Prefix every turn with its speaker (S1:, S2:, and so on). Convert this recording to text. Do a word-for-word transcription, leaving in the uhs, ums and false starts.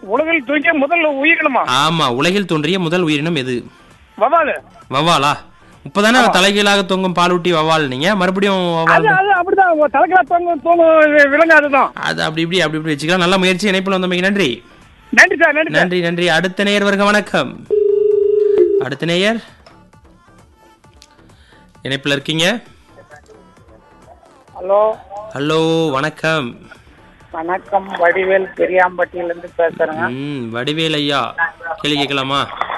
S1: உலகில் தூங்கிய முதல் உயிரினமா?
S2: ஆமா, உலகில் தோன்றிய முதல் உயிரினம் எது?
S1: வவாலு.
S2: வவ்வாலா? இப்பதானே தலைகீழாக தொங்கும் பாலூட்டி வவ்வால், நீங்க மறுபடியும்
S1: அது அது அப்படிதான் தலைகளா தொங்கும் தூங்கும் விலங்கு அதுதான்.
S2: அது அப்படி இப்படி அப்படி இப்படி வச்சுக்கலாம். நல்ல முயற்சி. இணைப்புல வந்தமைக்கு நன்றி.
S1: நன்றி சார். நன்றி
S2: நன்றி நன்றி. அடுத்த நேயர் வருக. வணக்கம். அடுத்த நேயர் இணைப்புல இருக்கீங்க.
S1: ஹலோ
S2: ஹலோ, வணக்கம்.
S1: வணக்கம், வடிவேல் பெரியாம்பட்டியில இருந்து பேசுறேங்க.
S2: ம் வடிவேல் ஐயா, கேள்வி கேட்கலாமா?